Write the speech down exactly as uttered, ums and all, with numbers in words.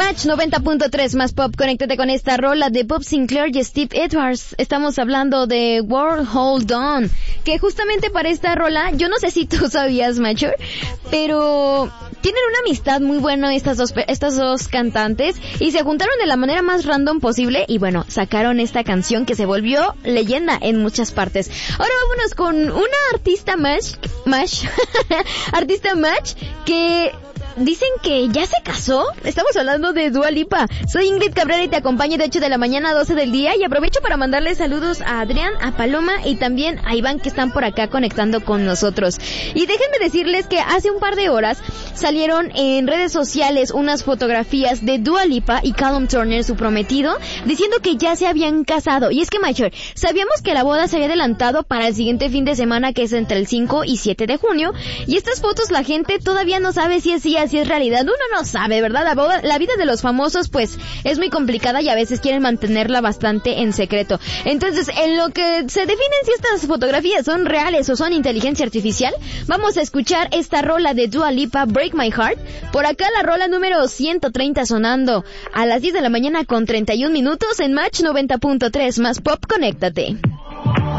Match noventa punto tres más pop, conéctate con esta rola de Bob Sinclair y Steve Edwards. Estamos hablando de World Hold On, que justamente para esta rola, yo no sé si tú sabías, Macho, pero tienen una amistad muy buena estas dos, estas dos cantantes y se juntaron de la manera más random posible y bueno, sacaron esta canción que se volvió leyenda en muchas partes. Ahora vámonos con una artista Match, Match, artista Match que dicen que ya se casó. Estamos hablando de Dua Lipa. Soy Ingrid Cabrera y te acompaño de ocho de la mañana a doce del día y aprovecho para mandarles saludos a Adrián, a Paloma y también a Iván que están por acá conectando con nosotros. Y déjenme decirles que hace un par de horas salieron en redes sociales unas fotografías de Dua Lipa y Callum Turner, su prometido, diciendo que ya se habían casado. Y es que, Mayor, sabíamos que la boda se había adelantado para el siguiente fin de semana, que es entre el cinco y siete de junio, y estas fotos la gente todavía no sabe si es cierto, si es realidad. Uno no sabe, ¿verdad? La, boda, la vida de los famosos pues es muy complicada y a veces quieren mantenerla bastante en secreto. Entonces, en lo que se definen si estas fotografías son reales o son inteligencia artificial, vamos a escuchar esta rola de Dua Lipa, Break My Heart. Por acá la rola número ciento treinta sonando a las diez de la mañana con treinta y un minutos en Match noventa punto tres más pop, conéctate.